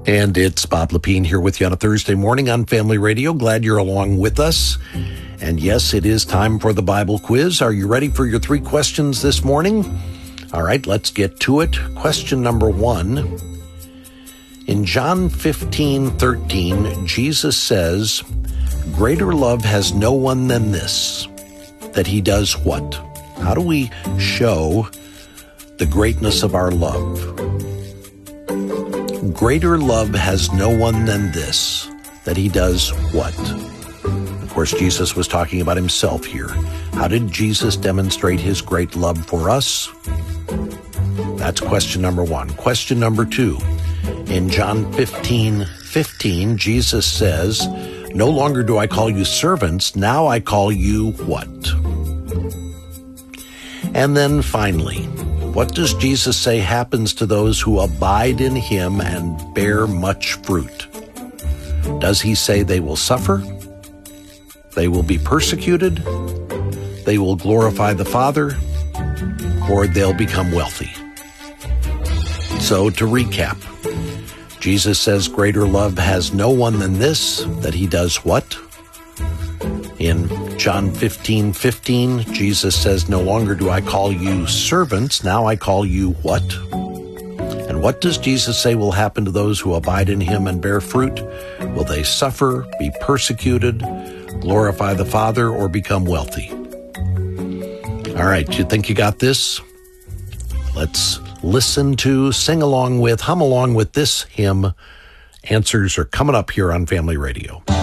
And it's Bob Lepine here with you on a Thursday morning on Family Radio. Glad you're along with us. And yes, it is time for the Bible quiz. Are you ready for your 3 questions this morning? All right, let's get to it. Question number 1. In John 15:13, Jesus says, "Greater love has no one than this, that he does what?" How do we show the greatness of our love? Greater love has no one than this, that he does what? Of course, Jesus was talking about himself here. How did Jesus demonstrate his great love for us? That's question number 1. Question number 2. In John 15:15, Jesus says, "No longer do I call you servants, now I call you" what? And then finally, what does Jesus say happens to those who abide in him and bear much fruit? Does he say they will suffer? They will be persecuted? They will glorify the Father? Or they'll become wealthy? So to recap, Jesus says greater love has no one than this, that he does what? In John 15:15, Jesus says, "No longer do I call you servants, now I call you" what? And what does Jesus say will happen to those who abide in him and bear fruit? Will they suffer, be persecuted, glorify the Father, or become wealthy? All right, you think you got this? Let's listen to, sing along with, hum along with this hymn. Answers are coming up here on Family Radio.